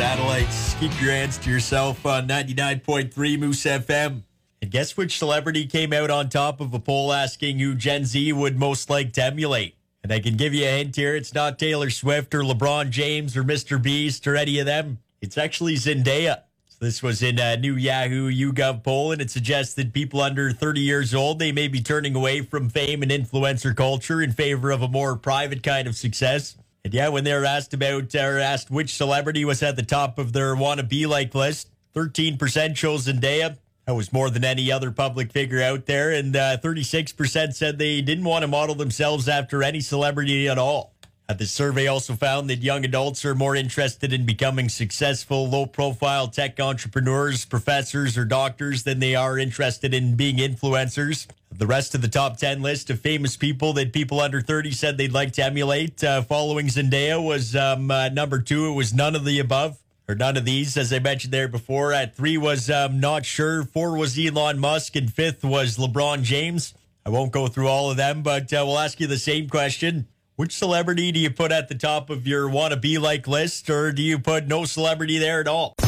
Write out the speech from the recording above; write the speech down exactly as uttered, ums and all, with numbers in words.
satellites. Keep your hands to yourself on ninety-nine point three Moose F M. And guess which celebrity came out on top of a poll asking who Gen Z would most like to emulate? And I can give you a hint here. It's not Taylor Swift or LeBron James or Mister Beast or any of them. It's actually Zendaya. So this was in a new Yahoo YouGov poll, and it suggests that people under thirty years old, they may be turning away from fame and influencer culture in favor of a more private kind of success. And yeah, when they were asked about or asked which celebrity was at the top of their wanna-be-like list, thirteen percent chose Zendaya. That was more than any other public figure out there. And uh, thirty-six percent said they didn't want to model themselves after any celebrity at all. Uh, the survey also found that young adults are more interested in becoming successful, low-profile tech entrepreneurs, professors, or doctors than they are interested in being influencers. The rest of the top ten list of famous people that people under thirty said they'd like to emulate uh, following Zendaya was um, uh, number two. It was none of the above, or none of these, as I mentioned there before. At three was um, not sure. Four was Elon Musk, and fifth was LeBron James. I won't go through all of them, but uh, we'll ask you the same question. Which celebrity do you put at the top of your wanna-be-like list, or do you put no celebrity there at all?